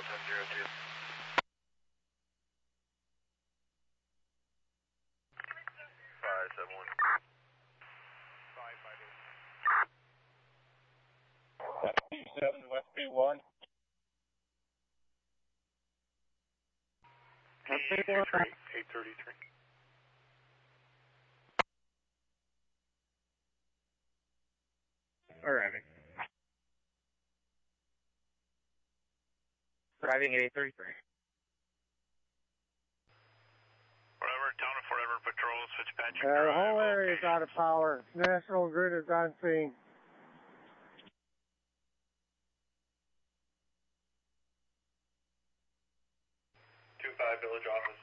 1002. 571. 7 West B1. P3, 833. Arriving. Arriving at 833. Forever, down to Forever Patrol, Fitzpatrick. The whole area is out of power. National Grid is on scene. 25 Village Office.